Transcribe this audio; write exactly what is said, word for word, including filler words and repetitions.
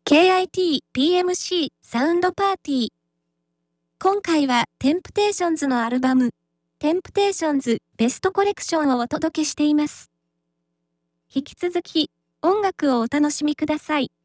ケーアイティーピーエムシー サウンドパーティー。今回はテンプテーションズのアルバム、テンプテーションズベストコレクションをお届けしています。引き続き音楽をお楽しみください。